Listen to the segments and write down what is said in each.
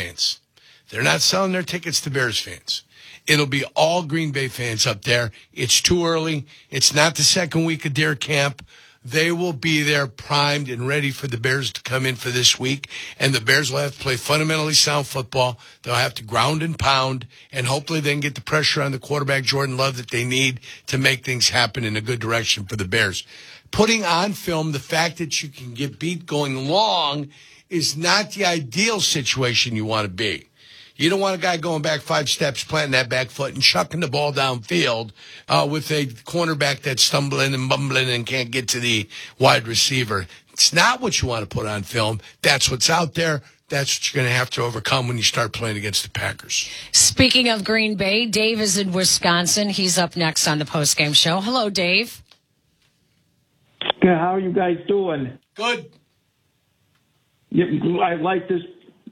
fans. They're not selling their tickets to Bears fans. It'll be all Green Bay fans up there. It's too early. It's not the second week of their camp. They will be there primed and ready for the Bears to come in for this week. And the Bears will have to play fundamentally sound football. They'll have to ground and pound. And hopefully they can get the pressure on the quarterback, Jordan Love, that they need to make things happen in a good direction for the Bears. Putting on film the fact that you can get beat going long is not the ideal situation you want to be. You don't want a guy going back 5 steps, planting that back foot, and chucking the ball downfield with a cornerback that's stumbling and bumbling and can't get to the wide receiver. It's not what you want to put on film. That's what's out there. That's what you're going to have to overcome when you start playing against the Packers. Speaking of Green Bay, Dave is in Wisconsin. He's up next on the postgame show. Hello, Dave. Yeah, how are you guys doing? Good. Yeah, I like this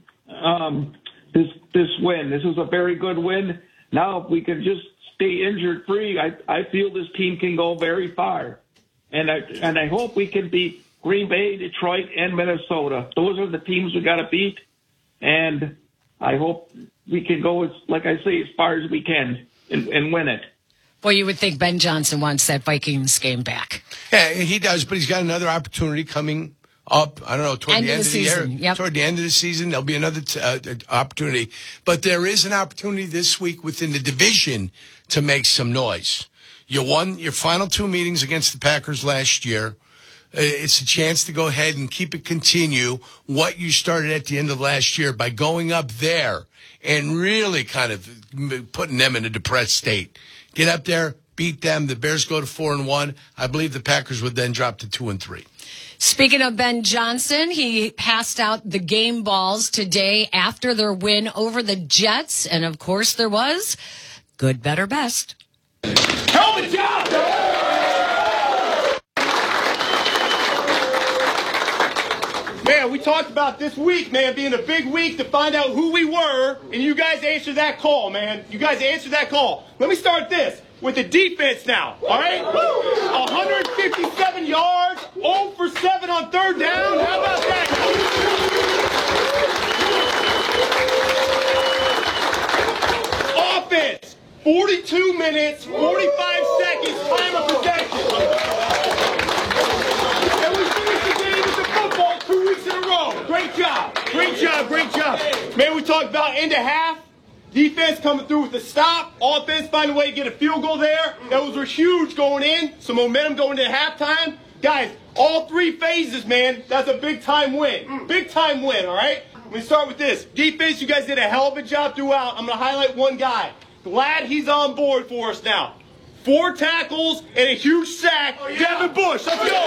this win. This is a very good win. Now, if we can just stay injured free, I feel this team can go very far. And I hope we can beat Green Bay, Detroit, and Minnesota. Those are the teams we got to beat. And I hope we can go, as far as we can and win it. Well, you would think Ben Johnson wants that Vikings game back. Yeah, he does, but he's got another opportunity coming up, I don't know, toward the end of the year. Yep. Toward the end of the season, there'll be another opportunity. But there is an opportunity this week within the division to make some noise. You won your final 2 meetings against the Packers last year. It's a chance to go ahead and keep it continue what you started at the end of last year by going up there and really kind of putting them in a depressed state. Get up there, beat them. The Bears go to 4-1. I believe the Packers would then drop to 2-3. Speaking of Ben Johnson, he passed out the game balls today after their win over the Jets. And, of course, there was good, better, best. Helmet job! Man, we talked about this week, man, being a big week to find out who we were, and you guys answered that call, man. You guys answered that call. Let me start this with the defense now, all right? 157 yards, 0 for 7 on third down. How about that? Offense, 42 minutes, 45 seconds, time of possession. And we finished the game with the football 2 weeks in a row. Great job. Great job. Great job. Man, we talked about end of half. Defense coming through with the stop. Offense find a way to get a field goal there. Those were huge going in. Some momentum going into halftime. Guys, all 3 phases, man, that's a big-time win. Big-time win, all right? Let me start with this. Defense, you guys did a hell of a job throughout. I'm going to highlight one guy. Glad he's on board for us now. 4 tackles and a huge sack. Oh, yeah. Devin Bush, let's go.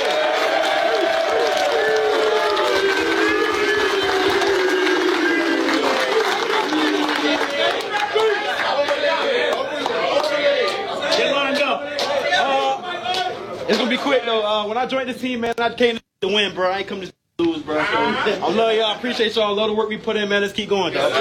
Get lined up. It's going to be quick, though. When I joined the team, man, I came to win, bro. I ain't come to lose, bro. So, I love y'all. I appreciate y'all. I love the work we put in, man. Let's keep going, dog.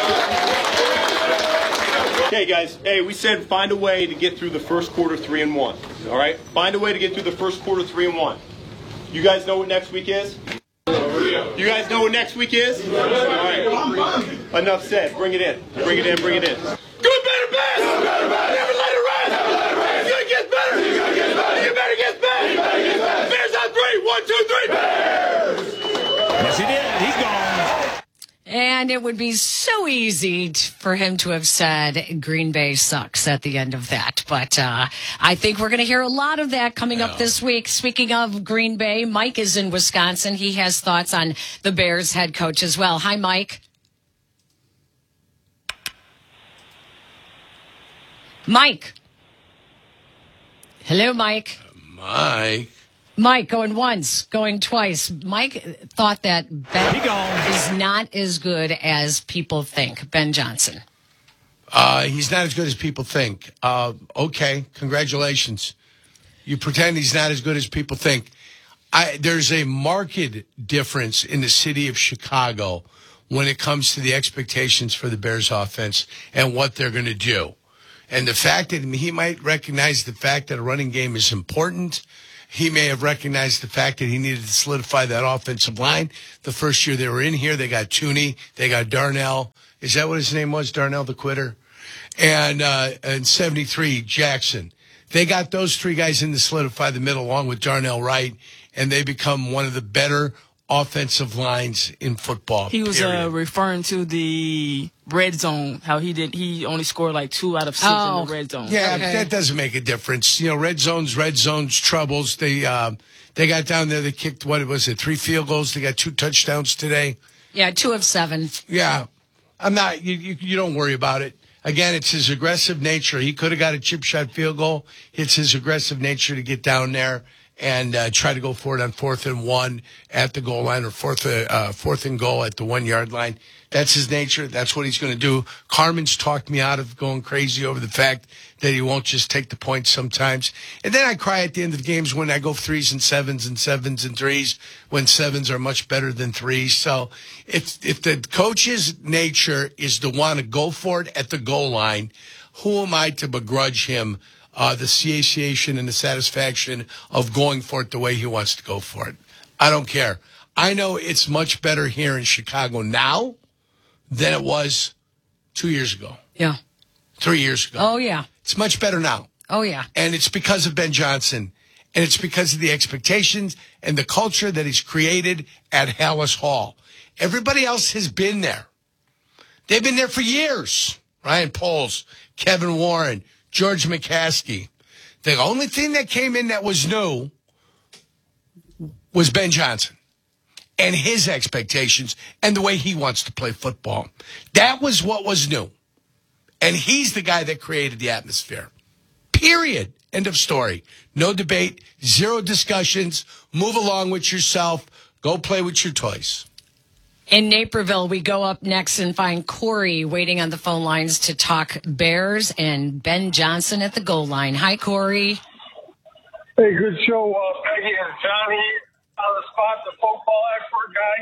Okay, guys. Hey, we said find a way to get through the first quarter 3-1. All right? Find a way to get through the first quarter 3-1. You guys know what next week is? You guys know what next week is? All right. Enough said. Bring it in. Bring it in. Bring it in. Good, better, best. Never let it rest. It's going to get better. You better get better. Bears on 3. 1, 2, 3. Bears. Yes, he did. He's gone. And it would be so easy for him to have said Green Bay sucks at the end of that. But I think we're going to hear a lot of that coming up this week. Speaking of Green Bay, Mike is in Wisconsin. He has thoughts on the Bears head coach as well. Hi, Mike. Mike. Hello, Mike. Mike going once, going twice. Mike thought that Ben is not as good as people think. Ben Johnson. He's not as good as people think. Okay, congratulations. You pretend he's not as good as people think. There's a marked difference in the city of Chicago when it comes to the expectations for the Bears offense and what they're going to do. And the fact that he might recognize the fact that a running game is important. he may have recognized the fact that he needed to solidify that offensive line. The first year they were in here, they got Tooney, they got Darnell. Is that what his name was? Darnell the Quitter? And 73, Jackson. They got those three guys in to solidify the middle along with Darnell Wright, and they become one of the better offensive lines in football. He was referring to the red zone, how he only scored like 2 out of 6 in the red zone. Yeah, that doesn't make a difference. You know, red zones, troubles. They got down there, they kicked, 3 field goals. They got 2 touchdowns today. Yeah, 2 of 7. Yeah. You don't worry about it. Again, it's his aggressive nature. He could have got a chip shot field goal. It's his aggressive nature to get down there and try to go for it on 4th and 1 at the goal line, or 4th and goal at the 1 yard line. That's his nature. That's what he's going to do. Carmen's talked me out of going crazy over the fact that he won't just take the points sometimes. And then I cry at the end of the games when I go 3s and 7s and 7s and 3s, when 7s are much better than 3s. So if the coach's nature is to want to go for it at the goal line, who am I to begrudge him the satiation and the satisfaction of going for it the way he wants to go for it? I don't care. I know it's much better here in Chicago now than it was 2 years ago. Yeah. 3 years ago. Oh, yeah. It's much better now. Oh, yeah. And it's because of Ben Johnson. And it's because of the expectations and the culture that he's created at Hallis Hall. Everybody else has been there. They've been there for years. Ryan Poles, Kevin Warren, George McCaskey. The only thing that came in that was new was Ben Johnson and his expectations and the way he wants to play football. That was what was new. And he's the guy that created the atmosphere. Period. End of story. No debate, 0 discussions. Move along with yourself. Go play with your toys. In Naperville, we go up next and find Corey waiting on the phone lines to talk Bears and Ben Johnson at the goal line. Hi, Corey. Hey, good show, Peggy and Johnny on the spot, the football expert guy.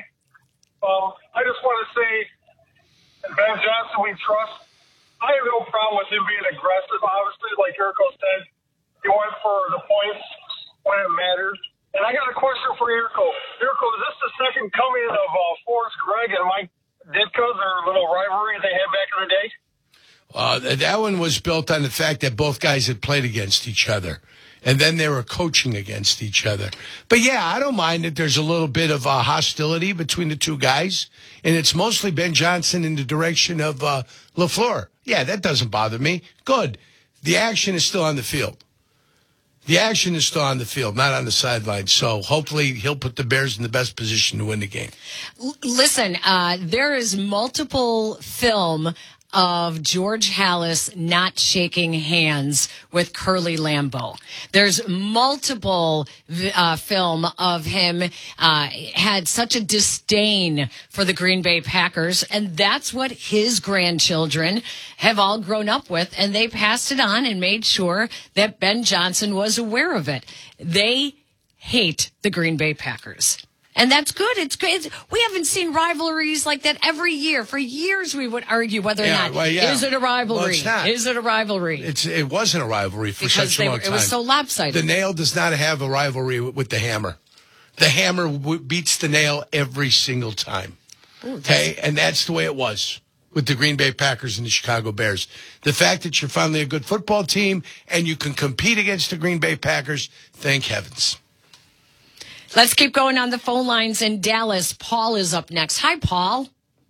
I just want to say, Ben Johnson, we trust. I have no problem with him being aggressive. Obviously, like Yurko said, he went for the points when it mattered. And I got a question for Yurko. Yurko, is this the second coming of Forrest Gregg and Mike Ditka, their little rivalry they had back in the day? That one was built on the fact that both guys had played against each other. And then they were coaching against each other. But, yeah, I don't mind that there's a little bit of hostility between the two guys. And it's mostly Ben Johnson in the direction of LaFleur. Yeah, that doesn't bother me. Good. The action is still on the field. The action is still on the field, not on the sideline. So hopefully he'll put the Bears in the best position to win the game. Listen, there is multiple film of George Halas not shaking hands with Curly Lambeau. There's multiple film of him had such a disdain for the Green Bay Packers, and that's what his grandchildren have all grown up with, and they passed it on and made sure that Ben Johnson was aware of it. They hate the Green Bay Packers. And that's good. It's great. We haven't seen rivalries like that every year. For years, we would argue whether or not, is it a rivalry? Well, it's not. Is it a rivalry? It wasn't a rivalry for such a long time. It was so lopsided. The nail does not have a rivalry with the hammer. The hammer beats the nail every single time. Ooh, okay? And that's the way it was with the Green Bay Packers and the Chicago Bears. The fact that you're finally a good football team and you can compete against the Green Bay Packers, thank heavens. Let's keep going on the phone lines in Dallas. Paul is up next. Hi, Paul.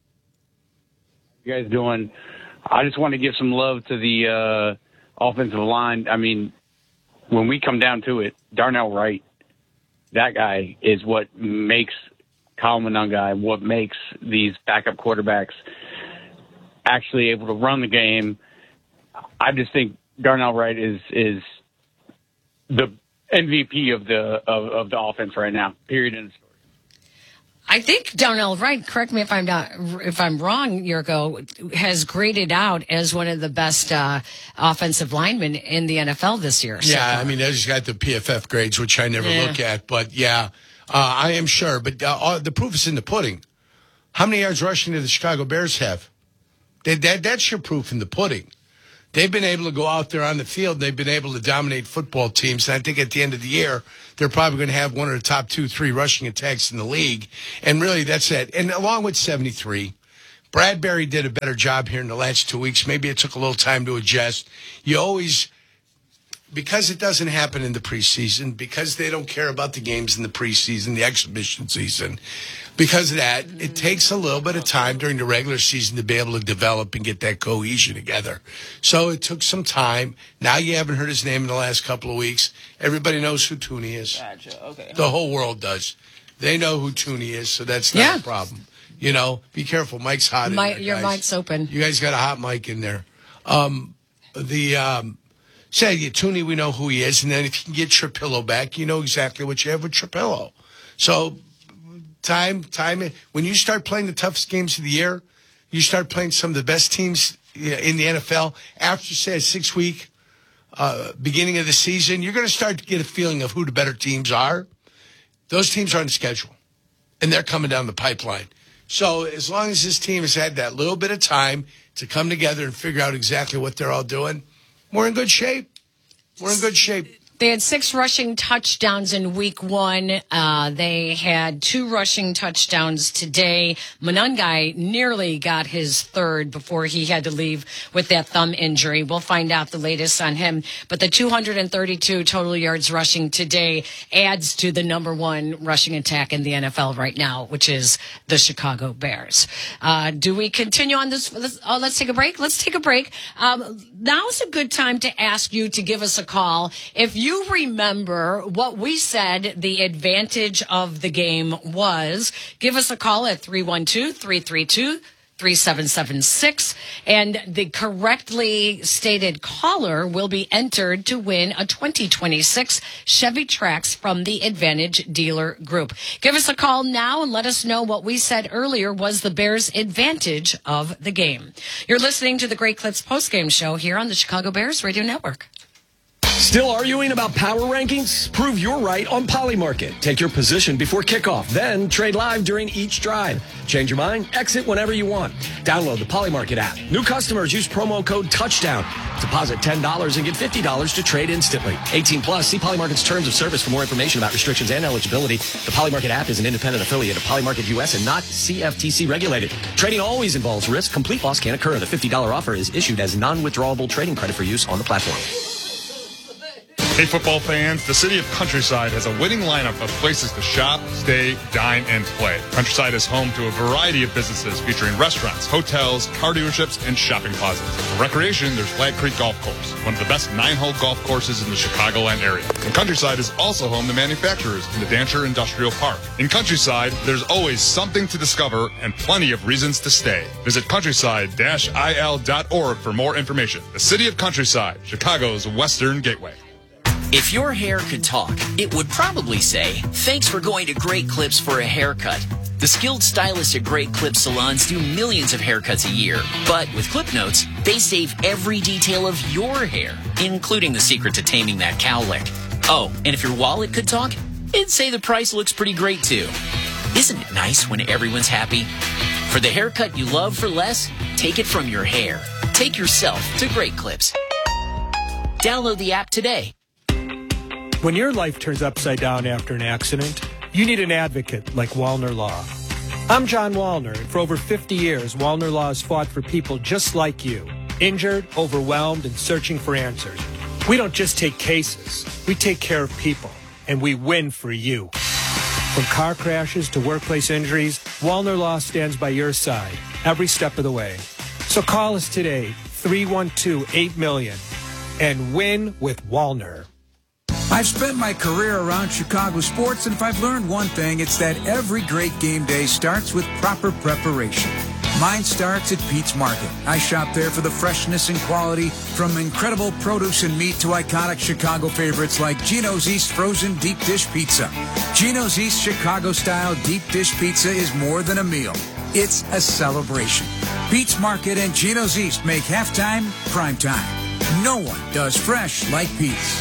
You guys doing? I just want to give some love to the offensive line. I mean, when we come down to it, Darnell Wright, that guy is what makes Kyle Monangai, what makes these backup quarterbacks actually able to run the game. I just think Darnell Wright is the MVP of the offense right now. Period. In the story. I think Darnell Wright, correct me if I'm wrong, Yurko, has graded out as one of the best offensive linemen in the NFL this year. Yeah, I mean, he's got the PFF grades, which I never look at, but yeah, I am sure. But the proof is in the pudding. How many yards rushing do the Chicago Bears have? That's your proof in the pudding. They've been able to go out there on the field. They've been able to dominate football teams. And I think at the end of the year, they're probably going to have one of the top 2-3 rushing attacks in the league. And really, that's it. And along with 73, Bradbury did a better job here in the last 2 weeks. Maybe it took a little time to adjust. You always, because it doesn't happen in the preseason, because they don't care about the games in the preseason, the exhibition season, because of that, it takes a little bit of time during the regular season to be able to develop and get that cohesion together. So it took some time. Now you haven't heard his name in the last couple of weeks. Everybody knows who Tooney is. Gotcha. Okay. The whole world does. They know who Tooney is, so that's not a problem. You know, be careful. Mike's hot in there, your guys. mic's open. You guys got a hot mic in there. Tooney, we know who he is. And then if you can get Trapillo back, you know exactly what you have with Trapillo. So time. When you start playing the toughest games of the year, you start playing some of the best teams in the NFL. After, say, a 6-week beginning of the season, you're going to start to get a feeling of who the better teams are. Those teams are on the schedule, and they're coming down the pipeline. So as long as this team has had that little bit of time to come together and figure out exactly what they're all doing, we're in good shape. We're in good shape. They had 6 rushing touchdowns in week 1. They had 2 rushing touchdowns today. Monangai nearly got his 3rd before he had to leave with that thumb injury. We'll find out the latest on him. But the 232 total yards rushing today adds to the number 1 rushing attack in the NFL right now, which is the Chicago Bears. Do we continue on this? Let's take a break. Let's take a break. Now's a good time to ask you to give us a call. If you remember what we said the advantage of the game was, give us a call at 312-332-3776, and the correctly stated caller will be entered to win a 2026 Chevy Trax from the Advantage Dealer Group. Give us a call now and let us know what we said earlier was the Bears' advantage of the game. You're listening to the Great Clips postgame show here on the Chicago Bears Radio Network. Still arguing about power rankings? Prove you're right on Polymarket. Take your position before kickoff, then trade live during each drive. Change your mind, exit whenever you want. Download the Polymarket app. New customers use promo code TOUCHDOWN. Deposit $10 and get $50 to trade instantly. 18 plus. See Polymarket's terms of service for more information about restrictions and eligibility. The Polymarket app is an independent affiliate of Polymarket US and not CFTC regulated. Trading always involves risk. Complete loss can occur. The $50 offer is issued as non-withdrawable trading credit for use on the platform. Hey, football fans, the city of Countryside has a winning lineup of places to shop, stay, dine, and play. Countryside is home to a variety of businesses featuring restaurants, hotels, car dealerships, and shopping plazas. For recreation, there's Flat Creek Golf Course, one of the best 9-hole golf courses in the Chicagoland area. And Countryside is also home to manufacturers in the Dancher Industrial Park. In Countryside, there's always something to discover and plenty of reasons to stay. Visit countryside-il.org for more information. The city of Countryside, Chicago's Western Gateway. If your hair could talk, it would probably say, "Thanks for going to Great Clips for a haircut." The skilled stylists at Great Clips salons do millions of haircuts a year. But with Clip Notes, they save every detail of your hair, including the secret to taming that cowlick. Oh, and if your wallet could talk, it'd say the price looks pretty great too. Isn't it nice when everyone's happy? For the haircut you love for less, take it from your hair. Take yourself to Great Clips. Download the app today. When your life turns upside down after an accident, you need an advocate like Wallner Law. I'm John Wallner, and for over 50 years, Wallner Law has fought for people just like you, injured, overwhelmed, and searching for answers. We don't just take cases, we take care of people, and we win for you. From car crashes to workplace injuries, Wallner Law stands by your side every step of the way. So call us today, 312-8-MILLION, and win with Wallner. I've spent my career around Chicago sports, and if I've learned one thing, it's that every great game day starts with proper preparation. Mine starts at Pete's Market. I shop there for the freshness and quality, from incredible produce and meat to iconic Chicago favorites like Gino's East Frozen Deep Dish Pizza. Gino's East Chicago-style deep dish pizza is more than a meal. It's a celebration. Pete's Market and Gino's East make halftime prime time. No one does fresh like Pete's.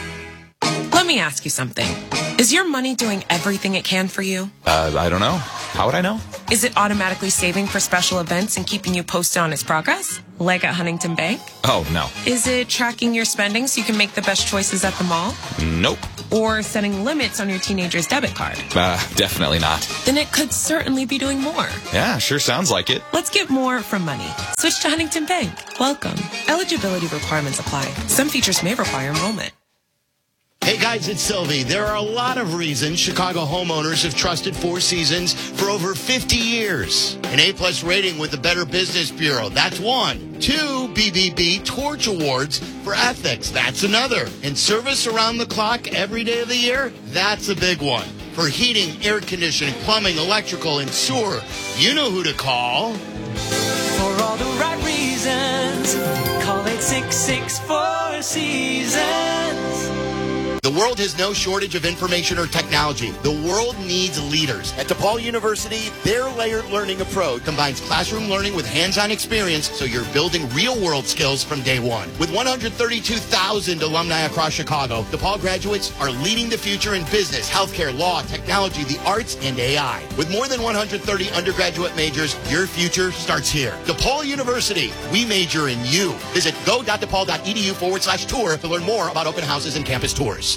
Let me ask you something. Is your money doing everything it can for you? I don't know. How would I know? Is it automatically saving for special events and keeping you posted on its progress, like at Huntington Bank? Oh, no. Is it tracking your spending so you can make the best choices at the mall? Nope. Or setting limits on your teenager's debit card? Definitely not. Then it could certainly be doing more. Yeah, sure sounds like it. Let's get more from money. Switch to Huntington Bank. Welcome. Eligibility requirements apply. Some features may require enrollment. Hey guys, it's Sylvie. There are a lot of reasons Chicago homeowners have trusted Four Seasons for over 50 years. An A+ rating with the Better Business Bureau, that's one. 2 BBB Torch Awards for ethics, that's another. And service around the clock every day of the year, that's a big one. For heating, air conditioning, plumbing, electrical, and sewer, you know who to call. For all the right reasons, call 866-4 Seasons. The world has no shortage of information or technology. The world needs leaders. At DePaul University, their layered learning approach combines classroom learning with hands-on experience, so you're building real-world skills from day one. With 132,000 alumni across Chicago, DePaul graduates are leading the future in business, healthcare, law, technology, the arts, and AI. With more than 130 undergraduate majors, your future starts here. DePaul University, we major in you. Visit go.depaul.edu/tour to learn more about open houses and campus tours.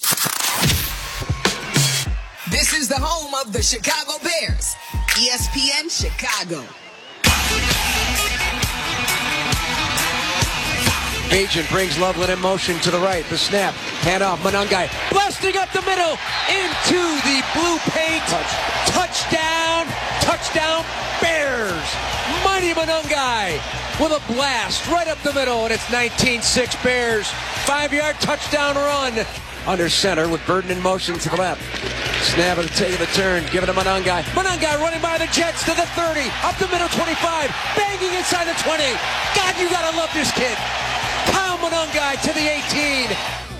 This is the home of the Chicago Bears, ESPN Chicago. Agent brings Loveland in motion to the right. The snap, hand off, Monangai blasting up the middle into the blue paint. Touchdown, Bears. Mighty Monangai with a blast right up the middle, and it's 19-6 Bears. 5-yard touchdown run. Under center with Burden in motion to the left. Snap at the take of the turn. Give it to Monangai. Monangai running by the Jets to the 30. Up the middle, 25. Banging inside the 20. God, you gotta love this kid. Kyle Monangai to the 18.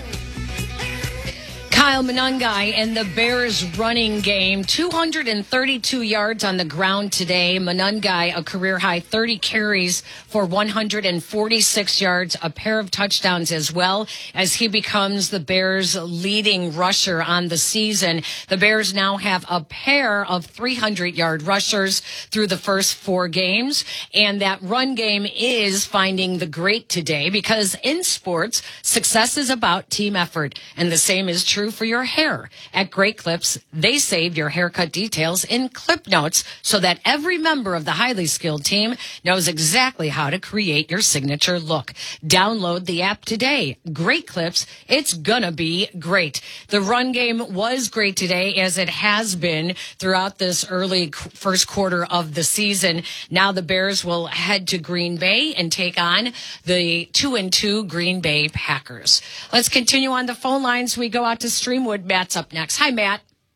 Kyle Monangai and the Bears running game, 232 yards on the ground today. Monangai, a career-high 30 carries for 146 yards, a pair of touchdowns as well, as he becomes the Bears' leading rusher on the season. The Bears now have a pair of 300-yard rushers through the first 4 games, and that run game is finding the great today, because in sports, success is about team effort, and the same is true for your hair. At Great Clips, they save your haircut details in clip notes so that every member of the highly skilled team knows exactly how to create your signature look. Download the app today. Great Clips, it's gonna be great. The run game was great today, as it has been throughout this early first quarter of the season. Now the Bears will head to Green Bay and take on the 2-2 Green Bay Packers. Let's continue on the phone lines. We go out to Streamwood. Matt's up next. Hi, Matt.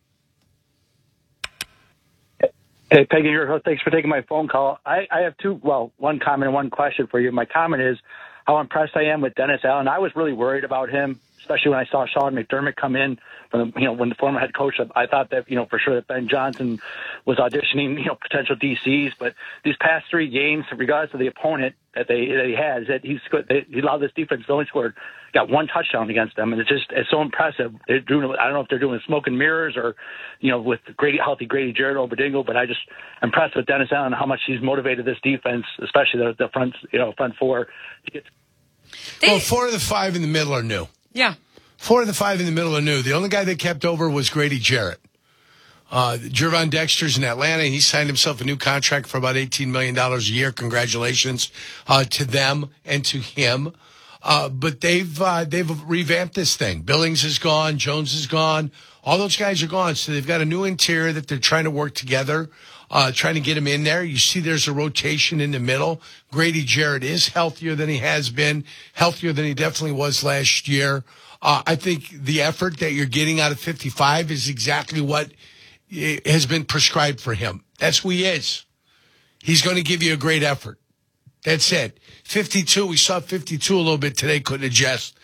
Hey, Peggy, thanks for taking my phone call. I have one comment and one question for you. My comment is how impressed I am with Dennis Allen. I was really worried about him, especially when I saw Sean McDermott come in from when the former head coach. I thought that for sure that Ben Johnson was auditioning potential DCs, but these past 3 games, regardless of the opponent that he has, that he allowed this defense to only got 1 touchdown against them, and it's so impressive. They're doing, I don't know if they're doing smoke and mirrors or with healthy Grady Jarrett Oberdingle, but I'm impressed with Dennis Allen, how much he's motivated this defense, especially the front 4. Well, 4 of the 5 in the middle are new. Yeah. 4 of the 5 in the middle are new. The only guy they kept over was Grady Jarrett. Gervon Dexter's in Atlanta. He signed himself a new contract for about $18 million a year. Congratulations to them and to him. But they've revamped this thing. Billings is gone. Jones is gone. All those guys are gone. So they've got a new interior that they're trying to work together, trying to get him in there. You see there's a rotation in the middle. Grady Jarrett is healthier than he has been, healthier than he definitely was last year. I think the effort that you're getting out of 55 is exactly what has been prescribed for him. That's who he is. He's going to give you a great effort. That's it. 52, we saw 52 a little bit today, couldn't adjust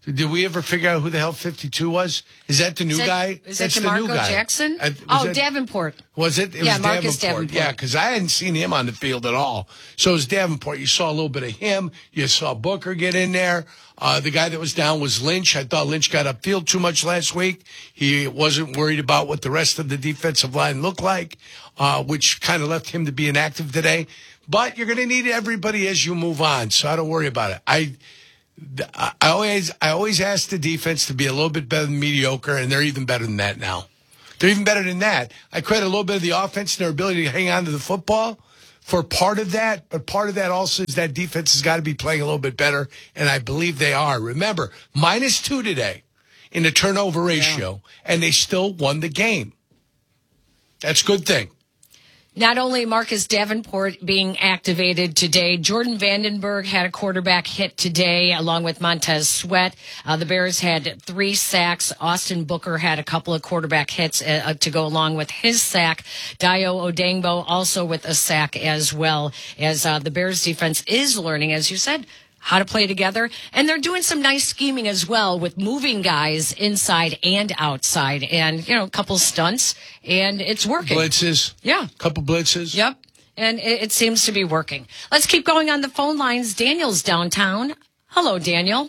Did we ever figure out who the hell 52 was? Is that the new guy? Is that That's the new DeMarco guy. Jackson? Davenport. Was it? It Yeah, was Marcus Davenport. Yeah, because I hadn't seen him on the field at all. So it was Davenport. You saw a little bit of him. You saw Booker get in there. The guy that was down was Lynch. I thought Lynch got upfield too much last week. He wasn't worried about what the rest of the defensive line looked like, which kind of left him to be inactive today. But you're going to need everybody as you move on, so I don't worry about it. I always ask the defense to be a little bit better than mediocre, and they're even better than that now. They're even better than that. I credit a little bit of the offense and their ability to hang on to the football for part of that, but part of that also is that defense has got to be playing a little bit better, and I believe they are. Remember, -2 today in the turnover ratio, and they still won the game. That's a good thing. Not only Marcus Davenport being activated today, Jordan Vandenberg had a quarterback hit today, along with Montez Sweat. The Bears had 3 sacks. Austin Booker had a couple of quarterback hits to go along with his sack. Dayo Odengbo also with a sack as well, as the Bears defense is learning, as you said, how to play together. And they're doing some nice scheming as well with moving guys inside and outside and, a couple stunts, and it's working. Blitzes. Yeah. Couple blitzes. Yep. And it seems to be working. Let's keep going on the phone lines. Daniel's downtown. Hello, Daniel.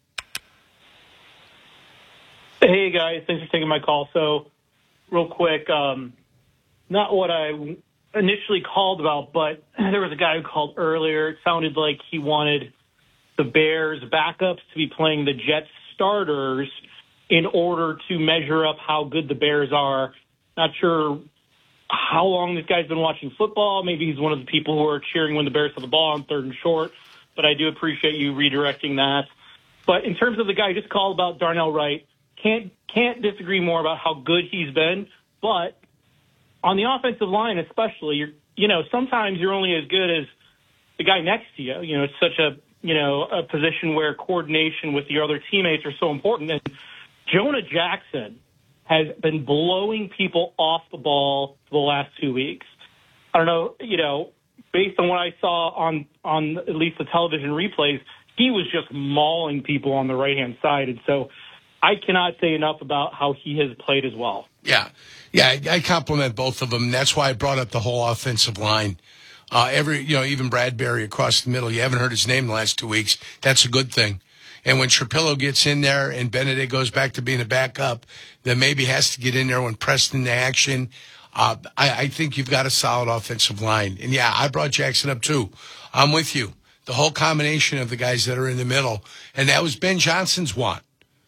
Hey, guys. Thanks for taking my call. So, real quick, not what I initially called about, but there was a guy who called earlier. It sounded like he wanted the Bears backups to be playing the Jets starters in order to measure up how good the Bears are. Not sure how long this guy's been watching football. Maybe he's one of the people who are cheering when the Bears have the ball on 3rd and short, but I do appreciate you redirecting that. But in terms of the guy who just called about Darnell Wright, can't disagree more about how good he's been, but on the offensive line especially, sometimes you're only as good as the guy next to you. It's such a position where coordination with your other teammates are so important. And Jonah Jackson has been blowing people off the ball for the last 2 weeks. I don't know, based on what I saw on at least the television replays, he was just mauling people on the right-hand side. And so I cannot say enough about how he has played as well. Yeah, I compliment both of them. That's why I brought up the whole offensive line. Even Bradbury across the middle, you haven't heard his name the last 2 weeks. That's a good thing. And when Trapillo gets in there and Benedict goes back to being a backup, then maybe has to get in there when pressed into action. I think you've got a solid offensive line. And yeah, I brought Jackson up too. I'm with you. The whole combination of the guys that are in the middle. And that was Ben Johnson's want.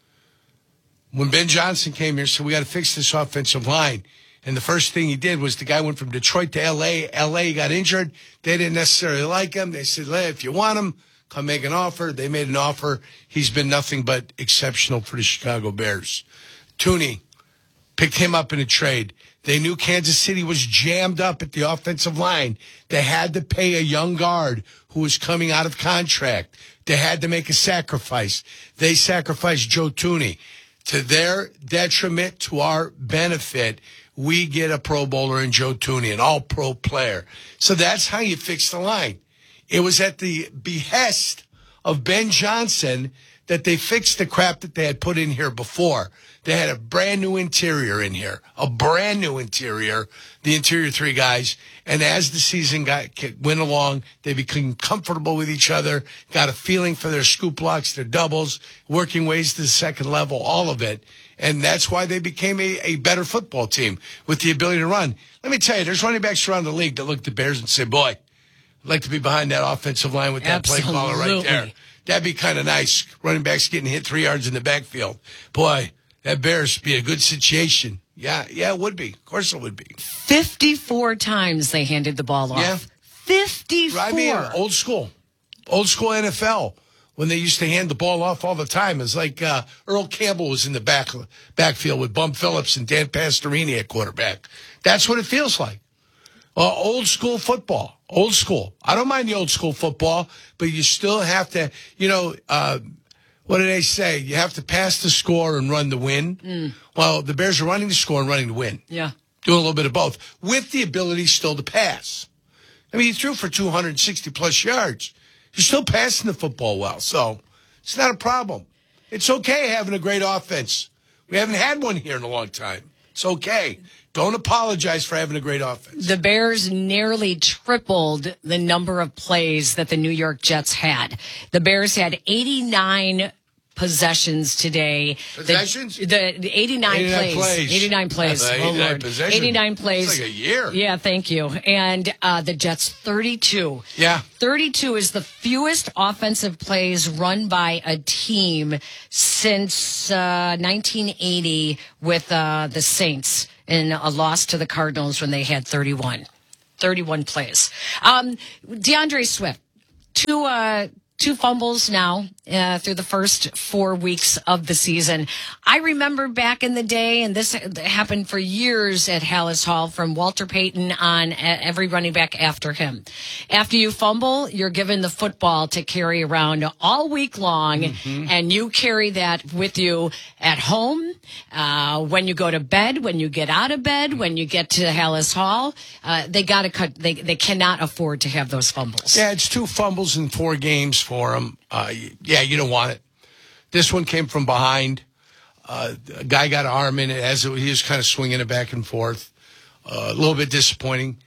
When Ben Johnson came here, said we got to fix this offensive line. And the first thing he did was the guy went from Detroit to L.A. L.A. got injured. They didn't necessarily like him. They said, if you want him, come make an offer. They made an offer. He's been nothing but exceptional for the Chicago Bears. Tooney picked him up in a trade. They knew Kansas City was jammed up at the offensive line. They had to pay a young guard who was coming out of contract. They had to make a sacrifice. They sacrificed Joe Tooney. To their detriment, to our benefit, we get a Pro Bowler in Joe Tooney, an all-pro player. So that's how you fix the line. It was at the behest of Ben Johnson that they fixed the crap that they had put in here before. They had a brand new interior in here, the interior 3 guys. And as the season went along, they became comfortable with each other, got a feeling for their scoop blocks, their doubles, working ways to the second level, all of it. And that's why they became a better football team with the ability to run. Let me tell you, there's running backs around the league that look at the Bears and say, boy, I'd like to be behind that offensive line with that play caller right there. That'd be kind of nice. Running backs getting hit 3 yards in the backfield. Boy, that Bears would be a good situation. Yeah, it would be. Of course it would be. 54 times they handed the ball off. Yeah. 54. I mean, old school NFL. When they used to hand the ball off all the time. It's like Earl Campbell was in the backfield with Bum Phillips and Dan Pastorini at quarterback. That's what it feels like. Old school football. Old school. I don't mind the old school football, but you still have to, what do they say? You have to pass the score and run the win. Well, the Bears are running the score and running the win. Yeah. Doing a little bit of both with the ability still to pass. I mean, he threw for 260 plus yards. You're still passing the football well, so it's not a problem. It's okay having a great offense. We haven't had one here in a long time. It's okay. Don't apologize for having a great offense. The Bears nearly tripled the number of plays that the New York Jets had. The Bears had 89 possessions today. Possessions? The 89 plays. 89 plays. 89 possessions. 89 plays. It's like a year. Yeah, thank you. And the Jets 32. Yeah. 32 is the fewest offensive plays run by a team since 1980 with the Saints in a loss to the Cardinals when they had 31 plays. DeAndre Swift, two fumbles now through the first 4 weeks of the season. I remember back in the day, and this happened for years at Hallis Hall, from Walter Payton on every running back after him. After you fumble, you're given the football to carry around all week long, and you carry that with you at home, when you go to bed, when you get out of bed, when you get to Hallis Hall. They got to cut. They cannot afford to have those fumbles. Yeah, it's 2 fumbles in 4 games for him. Yeah, you don't want it. This one came from behind. A guy got an arm in it as he was kind of swinging it back and forth. A little bit disappointing.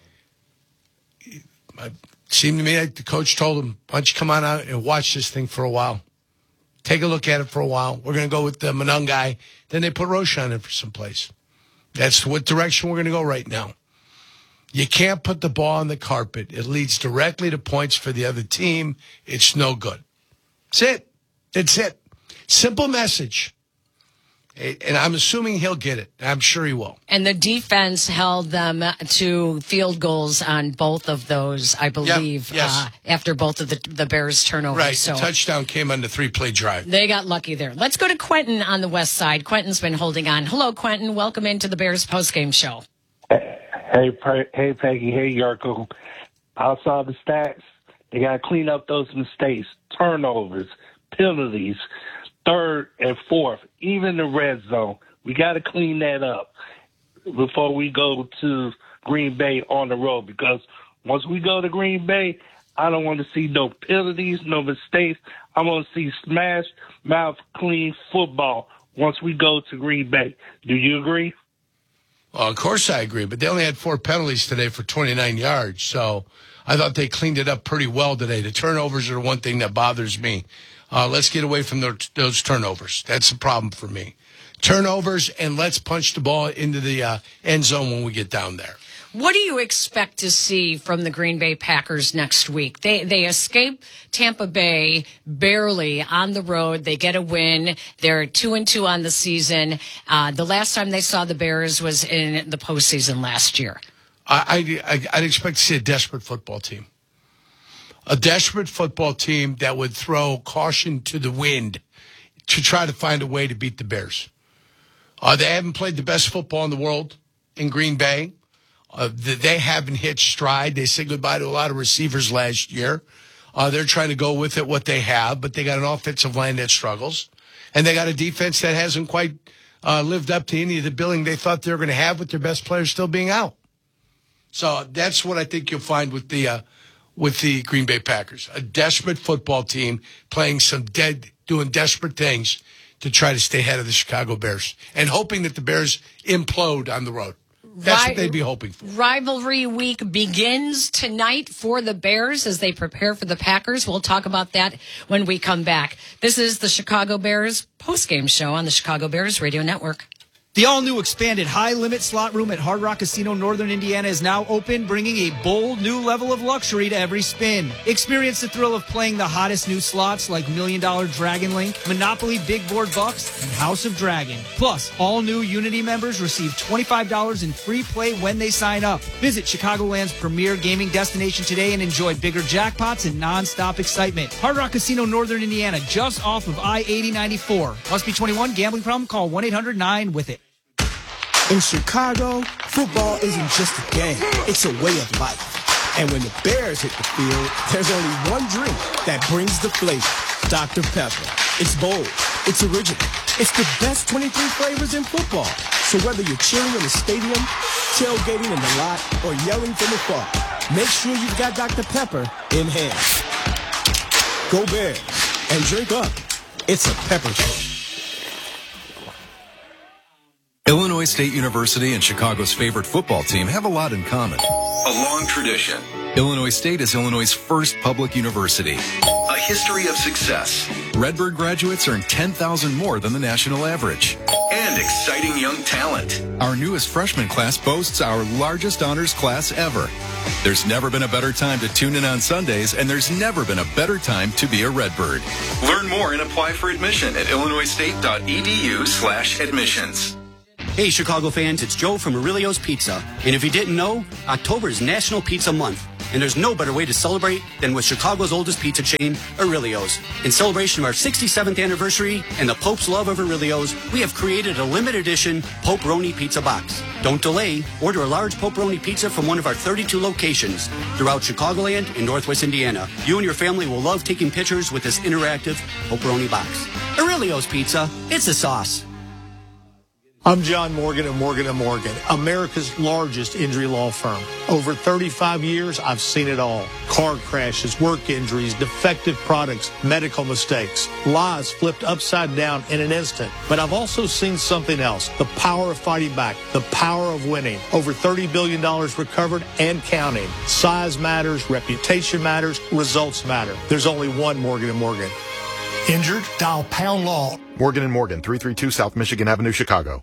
It seemed to me like the coach told him, why don't you come on out and watch this thing for a while. Take a look at it for a while. We're going to go with the Monangai. Then they put Roschon in for some place. That's what direction we're going to go right now. You can't put the ball on the carpet. It leads directly to points for the other team. It's no good. That's it. That's it. Simple message. And I'm assuming he'll get it. I'm sure he will. And the defense held them to field goals on both of those, I believe, after both of the Bears' turnovers. Right. So the touchdown came on the 3-play drive. They got lucky there. Let's go to Quentin on the west side. Quentin's been holding on. Hello, Quentin. Welcome into the Bears postgame show. Hey, Peggy. Hey, Yarko. I saw the stats. They got to clean up those mistakes, turnovers, penalties, 3rd and 4th, even the red zone. We got to clean that up before we go to Green Bay on the road, because once we go to Green Bay, I don't want to see no penalties, no mistakes. I want to see smash mouth clean football once we go to Green Bay. Do you agree? Well, of course I agree, but they only had 4 penalties today for 29 yards, so I thought they cleaned it up pretty well today. The turnovers are the one thing that bothers me. Let's get away from those turnovers. That's the problem for me. Turnovers, and let's punch the ball into the end zone when we get down there. What do you expect to see from the Green Bay Packers next week? They escape Tampa Bay barely on the road. They get a win. They're 2-2 on the season. The last time they saw the Bears was in the postseason last year. I'd expect to see a desperate football team. A desperate football team that would throw caution to the wind to try to find a way to beat the Bears. They haven't played the best football in the world in Green Bay. They haven't hit stride. They said goodbye to a lot of receivers last year. They're trying to go with it, what they have, but they got an offensive line that struggles. And they got a defense that hasn't quite lived up to any of the billing they thought they were going to have with their best players still being out. So that's what I think you'll find with the Green Bay Packers. A desperate football team playing doing desperate things to try to stay ahead of the Chicago Bears and hoping that the Bears implode on the road. That's what they'd be hoping for. Rivalry week begins tonight for the Bears as they prepare for the Packers. We'll talk about that when we come back. This is the Chicago Bears postgame show on the Chicago Bears Radio Network. The all-new expanded high-limit slot room at Hard Rock Casino Northern Indiana is now open, bringing a bold new level of luxury to every spin. Experience the thrill of playing the hottest new slots like $1 Million Dragon Link, Monopoly Big Board Bucks, and House of Dragon. Plus, all new Unity members receive $25 in free play when they sign up. Visit Chicagoland's premier gaming destination today and enjoy bigger jackpots and non-stop excitement. Hard Rock Casino Northern Indiana, just off of I-8094. Must be 21. Gambling problem? Call 1-800-9-WITH-IT. In Chicago, football isn't just a game, it's a way of life. And when the Bears hit the field, there's only one drink that brings the flavor, Dr. Pepper. It's bold, it's original, it's the best 23 flavors in football. So whether you're cheering in the stadium, tailgating in the lot, or yelling from afar, make sure you've got Dr. Pepper in hand. Go Bears, and drink up. It's a pepper shake. Illinois State University and Chicago's favorite football team have a lot in common. A long tradition. Illinois State is Illinois' first public university. A history of success. Redbird graduates earn $10,000 more than the national average. And exciting young talent. Our newest freshman class boasts our largest honors class ever. There's never been a better time to tune in on Sundays, and there's never been a better time to be a Redbird. Learn more and apply for admission at illinoisstate.edu/admissions. Hey, Chicago fans, it's Joe from Aurelio's Pizza. And if you didn't know, October is National Pizza Month. And there's no better way to celebrate than with Chicago's oldest pizza chain, Aurelio's. In celebration of our 67th anniversary and the Pope's love of Aurelio's, we have created a limited edition Poperoni Pizza Box. Don't delay. Order a large Poperoni pizza from one of our 32 locations throughout Chicagoland and Northwest Indiana. You and your family will love taking pictures with this interactive Poperoni box. Aurelio's Pizza, it's a sauce. I'm John Morgan of Morgan & Morgan, America's largest injury law firm. Over 35 years, I've seen it all. Car crashes, work injuries, defective products, medical mistakes, lives flipped upside down in an instant. But I've also seen something else, the power of fighting back, the power of winning. Over $30 billion recovered and counting. Size matters, reputation matters, results matter. There's only one Morgan & Morgan. Injured? Dial Pound Law. Morgan & Morgan, 332 South Michigan Avenue, Chicago.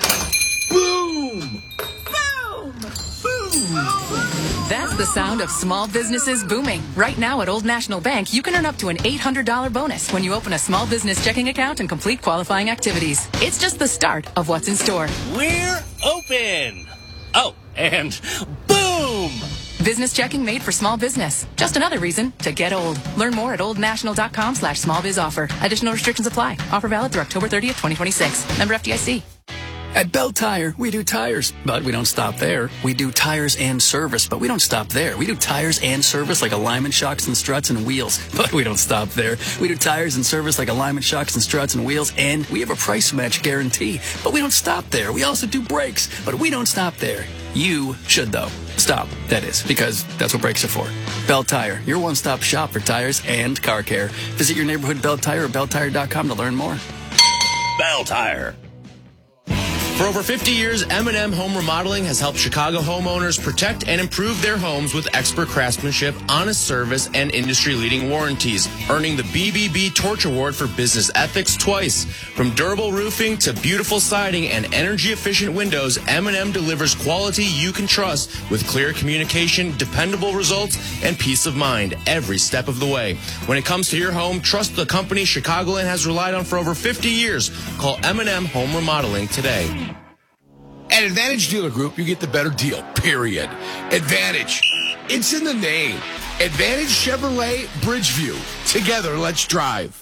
Boom! Boom! Boom! That's the sound of small businesses booming. Right now at Old National Bank, you can earn up to an $800 bonus when you open a small business checking account and complete qualifying activities. It's just the start of what's in store. We're open! Oh, and boom! Business checking made for small business. Just another reason to get old. Learn more at oldnational.com/smallbizoffer. Additional restrictions apply. Offer valid through October 30th, 2026. Member FDIC. At Bell Tire, we do tires, but we don't stop there. We do tires and service, but we don't stop there. We do tires and service like alignment shocks and struts and wheels, but we don't stop there. We do tires and service like alignment shocks and struts and wheels, and we have a price match guarantee, but we don't stop there. We also do brakes, but we don't stop there. You should, though. Stop, that is, because that's what brakes are for. Bell Tire, your one-stop shop for tires and car care. Visit your neighborhood Bell Tire or belltire.com to learn more. Bell Tire. For over 50 years, M&M Home Remodeling has helped Chicago homeowners protect and improve their homes with expert craftsmanship, honest service, and industry-leading warranties, earning the BBB Torch Award for business ethics twice. From durable roofing to beautiful siding and energy-efficient windows, M&M delivers quality you can trust with clear communication, dependable results, and peace of mind every step of the way. When it comes to your home, trust the company Chicagoland has relied on for over 50 years. Call M&M Home Remodeling today. At Advantage Dealer Group, you get the better deal, period. Advantage. It's in the name. Advantage Chevrolet Bridgeview. Together, let's drive.